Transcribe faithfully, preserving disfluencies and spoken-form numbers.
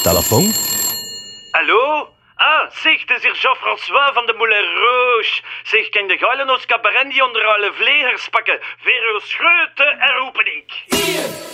Telefoon? Hallo? Ah, zeg, het is hier Jean-François van de Moulin Rouge. Zeg, kan de geilen ons cabaret die onder alle vlegers pakken? Voor uw scheuten en roepen ik. Hier!